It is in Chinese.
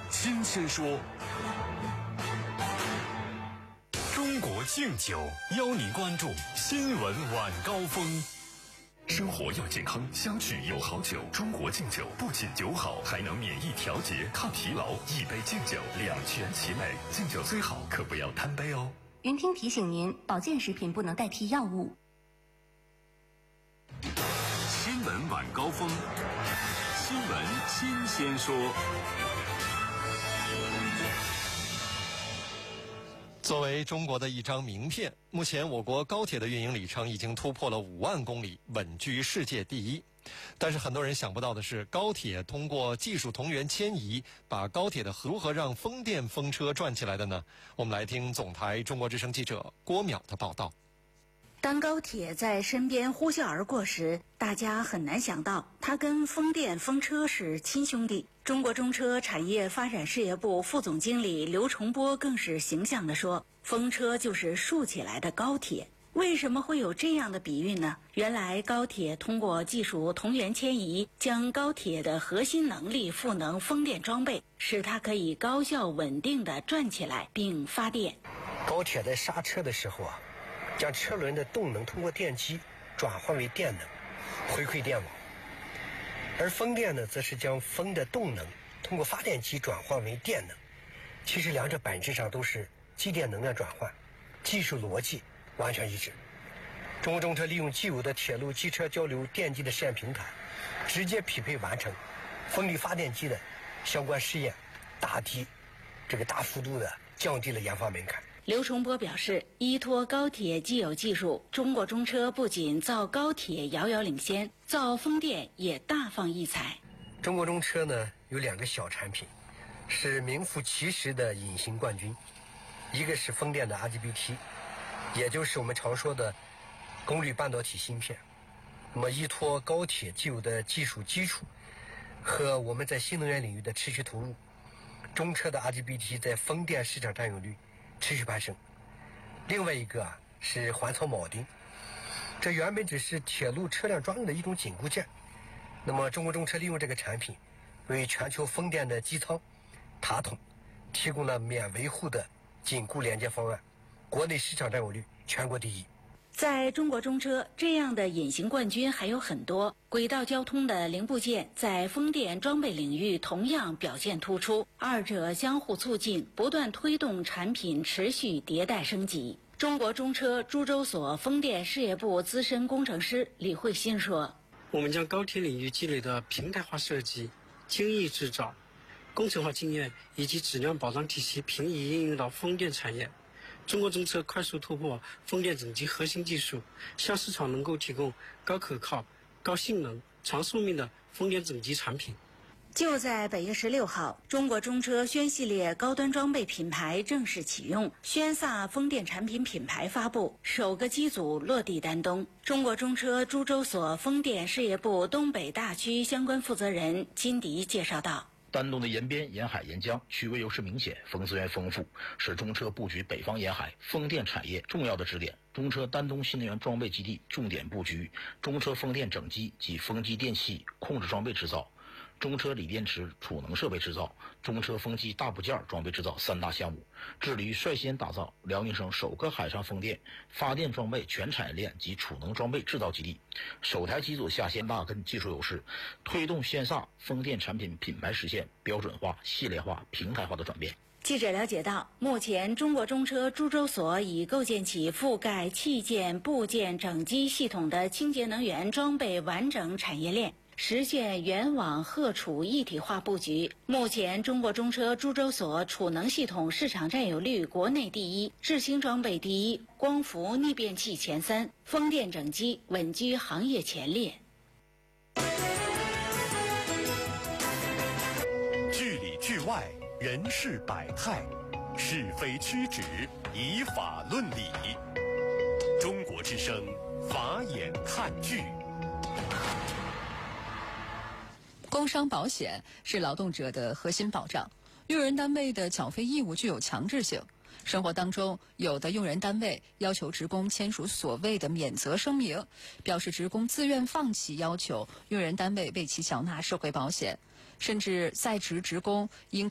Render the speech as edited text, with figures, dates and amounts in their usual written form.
新鲜说。中国敬酒邀您关注新闻晚高峰。生活要健康，相聚有好酒。中国敬酒不仅酒好，还能免疫调节、抗疲劳。一杯敬酒，两全其美。敬酒最好，可不要贪杯哦。 云听提醒您，保健食品不能代替药物。 新闻晚高峰，新闻新鲜说。 作为中国的一张名片，目前我国高铁的运营里程已经突破了5万公里，稳居世界第一。但是很多人想不到的是，高铁通过技术同源迁移，把高铁的如何让风电风车转起来的呢？我们来听总台中国之声记者郭淼的报道。 当高铁在身边呼啸而过时，大家很难想到它跟风电风车是亲兄弟。中国中车产业发展事业部副总经理刘崇波更是形象地说，风车就是竖起来的高铁。为什么会有这样的比喻呢？原来高铁通过技术同源迁移，将高铁的核心能力赋能风电装备，使它可以高效稳定地转起来并发电。 高铁在刹车的时候将车轮的动能通过电机转换为电能，回馈电网。而风电呢，则是将风的动能通过发电机转换为电能。其实两者本质上都是机电能量转换，技术逻辑完全一致。中国中车利用既有的铁路机车交流电机的试验平台，直接匹配完成风力发电机的相关试验，大幅度的降低了研发门槛。 刘崇波表示，依托高铁既有技术，中国中车不仅造高铁遥遥领先，造风电也大放异彩。 中国中车呢有2个小产品，是名副其实的隐形冠军。一个是风电的 IGBT， 也就是我们常说的功率半导体芯片。那么依托高铁既有的技术基础和我们在新能源领域的持续投入，中车的 IGBT 在风电市场占有率持续攀升。另外一个是环槽铆钉，这原本只是铁路车辆专用的一种紧固件。那么中国中车利用这个产品，为全球风电的机舱、塔筒提供了免维护的紧固连接方案，国内市场占有率全国第一。 在中国中车，这样的隐形冠军还有很多。轨道交通的零部件在风电装备领域同样表现突出，二者相互促进，不断推动产品持续迭代升级。中国中车株洲所风电事业部资深工程师李慧欣说， 我们将高铁领域积累的平台化设计、精益制造、工程化经验以及质量保障体系平移应用到风电产业。中国中车快速突破风电整机核心技术，向市场能够提供高可靠、高性能、长寿命的风电整机产品。 就在本月16号，中国中车轩系列高端装备品牌正式启用，轩萨风电产品品牌发布，首个机组落地丹东。中国中车株洲所风电事业部东北大区相关负责人金迪介绍道， 丹东的沿边、沿海、沿江区位优势明显，风资源丰富，是中车布局北方沿海风电产业重要的支点。中车丹东新能源装备基地重点布局中车风电整机及风机电器控制装备制造、中车锂电池储能设备制造、中车风机大部件装备制造3大项目，致力于率先打造辽宁省首个海上风电发电装备全产业链及储能装备制造基地。首台机组下线大根技术优势，推动轩萨风电产品品牌实现标准化、系列化、平台化的转变。 记者了解到，目前中国中车株洲所已构建起覆盖器件、部件、整机系统的清洁能源装备完整产业链，实现原网荷储一体化布局。目前中国中车株洲所储能系统市场占有率国内第一，制氢装备第一，光伏逆变器前3，风电整机稳居行业前列。 剧里剧外，人事百态，是非曲直，以法论理。中国之声，法眼看剧。 工伤保险是劳动者的核心保障，用人单位的缴费义务具有强制性。生活当中，有的用人单位要求职工签署所谓的免责声明，表示职工自愿放弃要求用人单位为其缴纳社会保险，甚至在职职工因